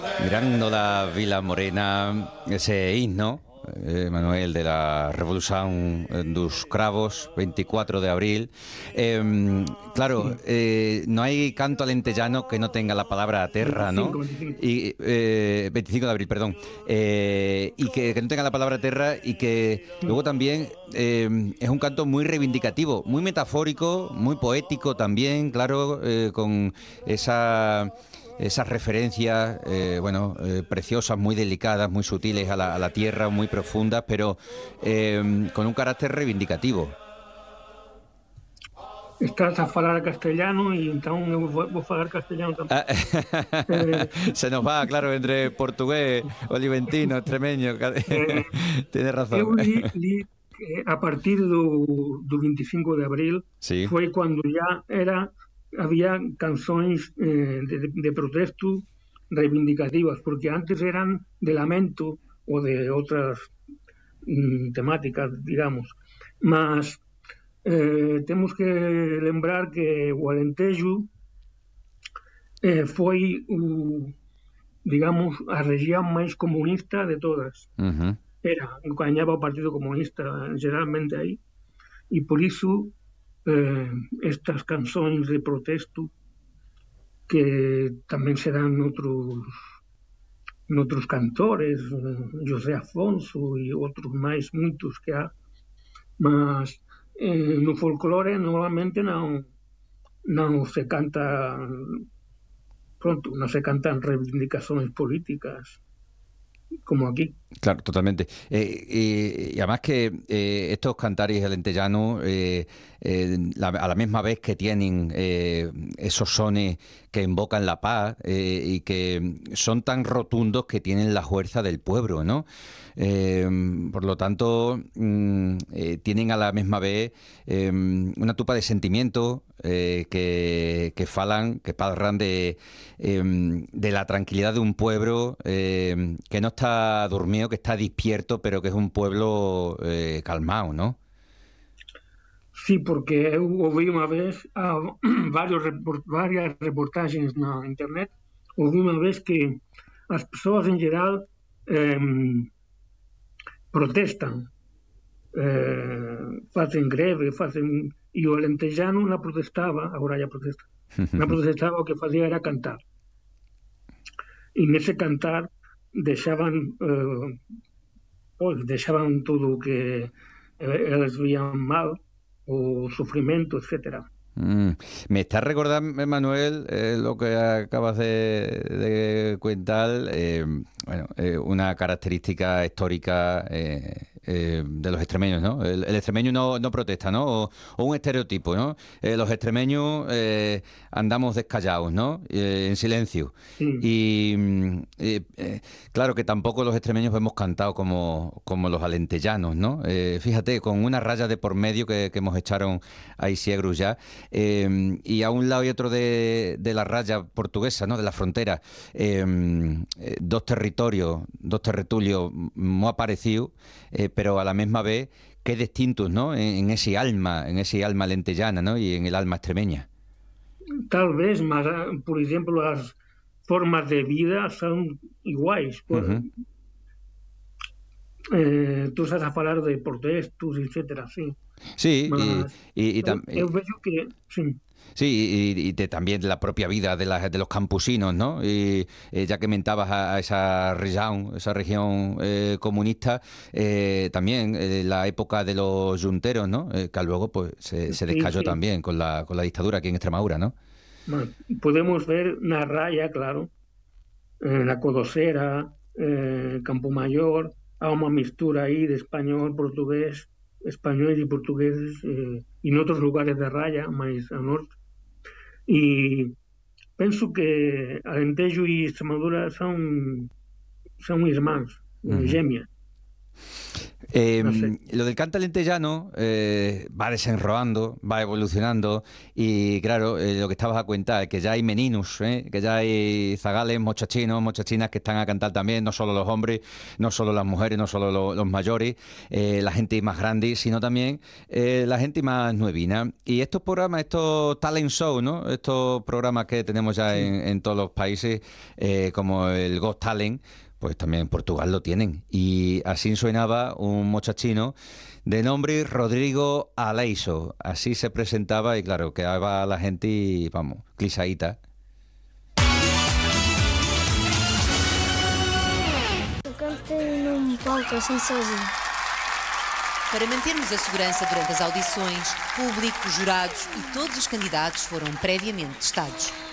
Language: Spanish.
Mirando la Vila Morena, ese himno, Manuel, de la Revolución dos Cravos, 24 de abril. Claro, Sí, no hay canto alentellano que no tenga la palabra terra, ¿no? 25. Y 25 de abril, perdón. Y que no tenga la palabra terra y que luego también es un canto muy reivindicativo, muy metafórico, muy poético también, claro, con esas referencias, preciosas, muy delicadas, muy sutiles a la tierra, muy profundas, pero con un carácter reivindicativo. Estás a falar castellano e então eu vou falar castellano tamén. Ah, Eh, se nos va, claro, entre portugués, oliventino, extremeño. eh, Tienes eu razón. li que a partir do 25 de abril Sí. foi cando ya había canções de protesto reivindicativas, porque antes eran de lamento ou de outras temáticas, digamos. Mas temos que lembrar que o Alentejo foi digamos, a región máis comunista de todas. Ujú. Gañaba o Partido Comunista geralmente aí, e por iso eh, estas canções de protesto que tamén se dan noutros cantores, José Afonso e outros máis muitos que há, mas no folclore normalmente non se canta, pronto, non se cantan reivindicacións políticas como aquí. Claro, totalmente. Y además que estos cantares alentellanos, a la misma vez que tienen esos sones que invocan la paz y que son tan rotundos que tienen la fuerza del pueblo, ¿no? Eh, por lo tanto, tienen a la misma vez una tupa de sentimientos que falan, que parlan de la tranquilidad de un pueblo que no está dormido, que está despierto, pero que es un pueblo calmado, ¿no? Sí, porque eu ouvi unha vez varias reportaxes na internet, ouvi unha vez que as persoas en geral eh, protestan, facen greve, e o alentejano na protestaba, agora ya protesta, na protestaba o que facía era cantar. E nese cantar deixaban deixaban todo o que eles vían mal, o sufrimento, etcétera. Mm. Me está recordando, Manuel, lo que acabas de contar, una característica histórica de los extremeños, ¿no? El extremeño no protesta, ¿no? O un estereotipo, ¿no? Los extremeños andamos descallados, ¿no? En silencio. Sí. Y claro que tampoco los extremeños hemos cantado como los alentellanos, ¿no? Fíjate, con una raya de por medio que hemos echaron a Isiegru ya. Y a un lado y otro de la raya portuguesa, ¿no? De la frontera, dos territorios, dos tertulios muy parecidos, pero a la misma vez qué distintos, ¿no? En ese alma lentellana, ¿no? Y en el alma extremeña. Tal vez, mas, por exemplo, as formas de vida son iguais. Ujú. Tú estás a falar de protestos, etcétera, sí. Sí, Mas y eu vexo que, sí, sí, también de la propia vida de los campusinos, ¿no? Y ya que mentabas a esa región comunista, también la época de los yunteros, ¿no? Que luego pues se sí, descayó sí. también con la dictadura aquí en Extremadura, ¿no? Mas podemos ver na raya, claro, na Codosera, Campo Mayor, há unha mistura aí de español, portugués, españoles e portugueses, e noutros lugares da raya, máis a norte. E penso que Alentejo e Extremadura son irmáns, Ujú. gemias. No sé. Lo del cante alentejano va desenroando, va evolucionando y claro, lo que estabas a cuenta es que ya hay meninos, que ya hay zagales, mochachinos, mochachinas que están a cantar también, no solo los hombres, no solo las mujeres, no solo los mayores, la gente más grande, sino también la gente más nuevina. Y estos programas, estos talent show, ¿no? Estos programas que tenemos ya Sí. en todos los países, como el Got Talent, pues también en Portugal lo tienen. Y así sonaba un mochachino de nombre Rodrigo Aleiso. Así se presentaba y claro, quedaba la gente y vamos, clisaíta. Eu cantei num palco assim sozinho. Para mantermos a segurança durante as audições, público, jurados e todos os candidatos foram previamente testados.